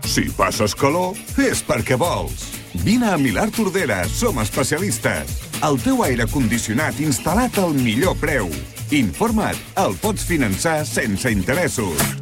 Si passes calor, és perquè vols. Vine a Milà Tordera, som especialistes. El teu aire condicionat instal·lat al millor preu. Informa't, el pots finançar sense interessos.